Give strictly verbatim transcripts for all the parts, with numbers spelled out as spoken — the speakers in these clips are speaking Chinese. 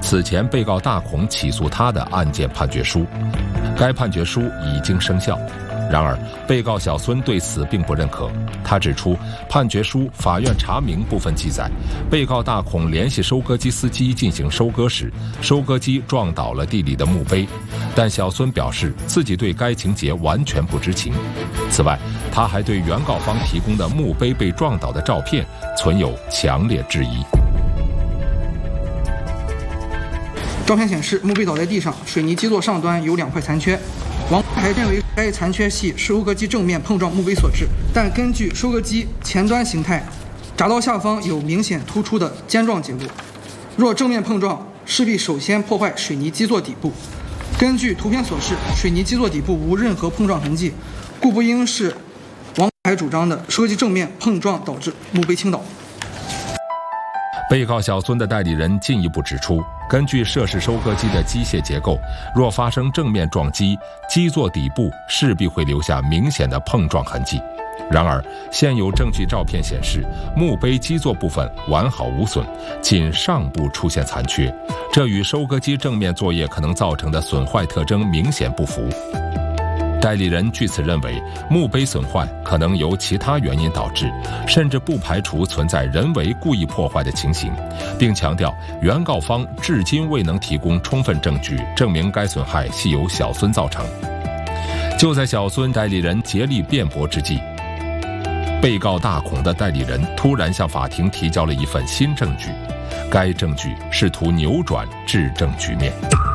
此前被告大孔起诉他的案件判决书，该判决书已经生效。然而，被告小孙对此并不认可。他指出，判决书法院查明部分记载，被告大孔联系收割机司机进行收割时，收割机撞倒了地里的墓碑。但小孙表示自己对该情节完全不知情。此外，他还对原告方提供的墓碑被撞倒的照片存有强烈质疑。 照片显示，墓碑倒在地上，水泥基座上端有两块残缺。王还认为该残缺系收割机正面碰撞墓碑所致，但根据收割机前端形态，铡刀下方有明显突出的尖状结构，若正面碰撞，势必首先破坏水泥基座底部。根据图片所示，水泥基座底部无任何碰撞痕迹，故不应是王还主张的收割机正面碰撞导致墓碑倾倒。 被告小孙的代理人进一步指出，根据涉事收割机的机械结构，若发生正面撞击，基座底部势必会留下明显的碰撞痕迹。然而，现有证据照片显示，墓碑基座部分完好无损，仅上部出现残缺，这与收割机正面作业可能造成的损坏特征明显不符。代理人据此认为，墓碑损坏可能由其他原因导致，甚至不排除存在人为故意破坏的情形，并强调原告方至今未能提供充分证据证明该损害系由小孙造成。就在小孙代理人竭力辩驳之际，被告大孔的代理人突然向法庭提交了一份新证据，该证据试图扭转质证局面。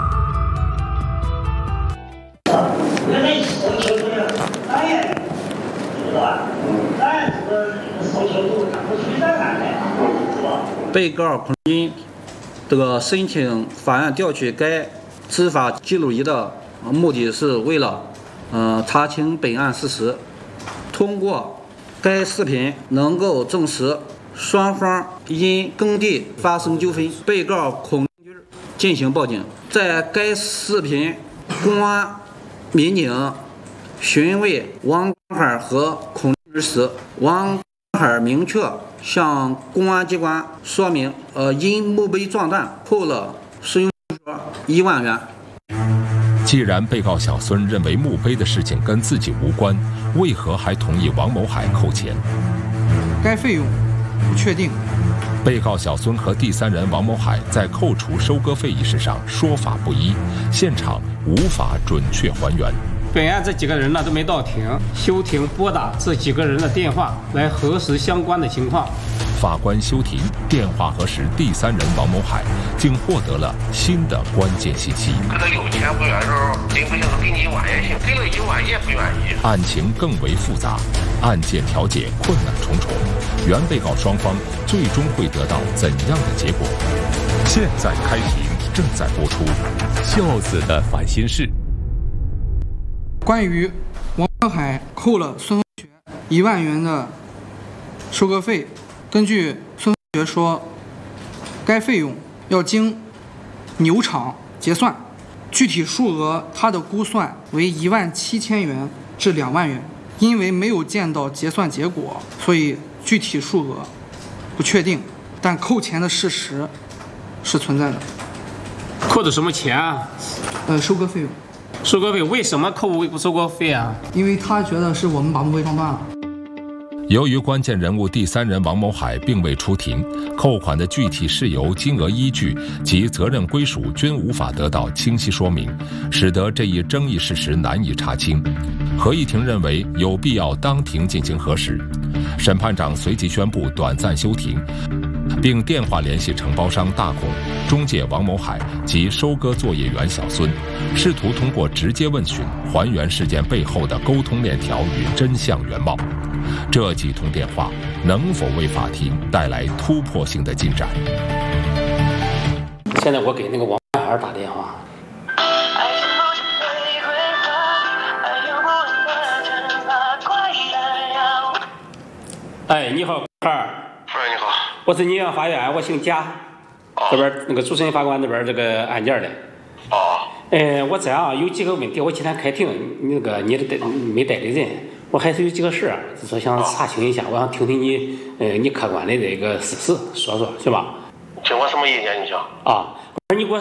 被告孔军这个申请法院调取该执法记录仪的目的是为了呃查清本案事实，通过该视频能够证实双方因耕地发生纠纷，被告孔军进行报警。在该视频，公安民警询问王海和孔军时，王海明确向公安机关说明，呃，因墓碑撞断扣了使用说一万元。 既然被告小孙认为墓碑的事情跟自己无关，为何还同意王某海扣钱？ 该费用不确定。 被告小孙和第三人王某海在扣除收割费一事上说法不一，现场无法准确还原。 本案这几个人呢都没到庭，休庭拨打这几个人的电话来核实相关的情况。 法官休庭，电话核实第三人王某海，竟获得了新的关键信息。 给他有钱不愿意，并不想给你一万也行，给了一万也不愿意。 案情更为复杂，案件调解困难重重，原被告双方最终会得到怎样的结果？现在开庭，正在播出《孝子的烦心事》。 关于王海扣了孙同学一万元的收割费，根据孙同学说，该费用要经牛场结算，具体数额他的估算为一万七千元至两万元。因为没有见到结算结果，所以具体数额不确定，但扣钱的事实是存在的。 扣的什么钱啊？ 呃，收割费用。 收割费为什么扣收割费啊？ 因为他觉得是我们把墓碑撞断了。 由于关键人物第三人王某海并未出庭，扣款的具体事由、金额依据及责任归属均无法得到清晰说明，使得这一争议事实难以查清。合议庭认为有必要当庭进行核实，审判长随即宣布短暂休庭，并电话联系承包商大孔、中介王某海及收割作业员小孙，试图通过直接问询还原事件背后的沟通链条与真相原貌。这几通电话能否为法庭带来突破性的进展？ 现在我给那个王海打电话。哎，你好，海儿。 哎，你好。 我是宁阳法院，我姓贾，哦、这边那个主审法官那边这个案件的。 哦。 哎，我这样有几个问题，我今天开庭，那个你的没代理人，我还是有几个事儿，就说想查清一下，我想听听你，呃，你客观的这个事实，说说，是吧？ 听我什么意见？你想？ 啊，你给我